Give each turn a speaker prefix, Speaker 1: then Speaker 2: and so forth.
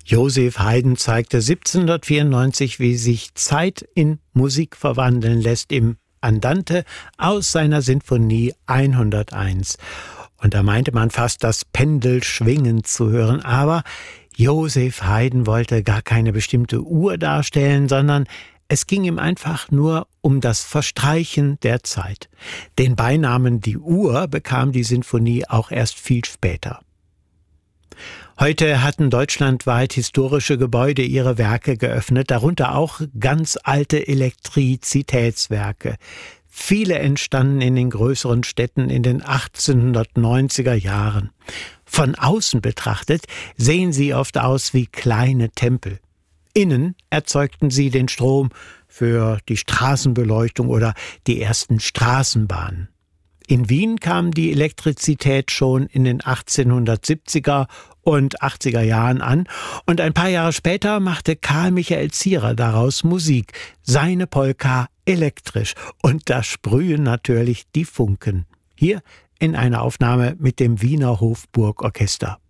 Speaker 1: Joseph Haydn zeigte 1794, wie sich Zeit in Musik verwandeln lässt im Andante aus seiner Sinfonie 101. Und da meinte man fast, das Pendel schwingend zu hören. Aber Joseph Haydn wollte gar keine bestimmte Uhr darstellen, sondern es ging ihm einfach nur um das Verstreichen der Zeit. Den Beinamen Die Uhr bekam die Sinfonie auch erst viel später. Heute hatten deutschlandweit historische Gebäude ihre Werke geöffnet, darunter auch ganz alte Elektrizitätswerke. Viele entstanden in den größeren Städten in den 1890er Jahren. Von außen betrachtet sehen sie oft aus wie kleine Tempel. Innen erzeugten sie den Strom für die Straßenbeleuchtung oder die ersten Straßenbahnen. In Wien kam die Elektrizität schon in den 1870er und 80er Jahren an und ein paar Jahre später machte Karl Michael Zierer daraus Musik, seine Polka elektrisch, und da sprühen natürlich die Funken. Hier in einer Aufnahme mit dem Wiener Hofburgorchester.